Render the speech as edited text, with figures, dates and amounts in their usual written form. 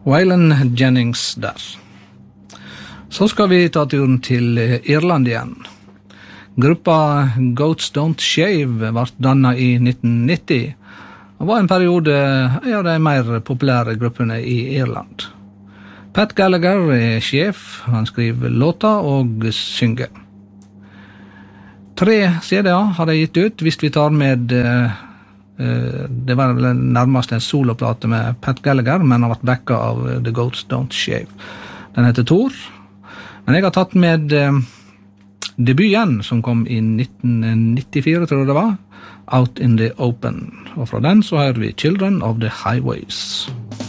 Waylon Jennings der. Så skal vi ta turen til Irland igjen. Gruppa Goats Don't Shave ble dannet i 1990 og var en periode en av de mer populære gruppene i Irland. Pat Gallagher er sjef, han skriver låter og synger. 3 CD-er har de gitt ut, hvis vi tar med det var vel nærmest en soloplate med Pat Gallagher, men har vært backet av The Goats Don't Shave. Den heter Thor, men jeg har tatt med debuten som kom i 1994, tror jeg det var, Out in the Open. Og fra den så hører vi Children of the Highways.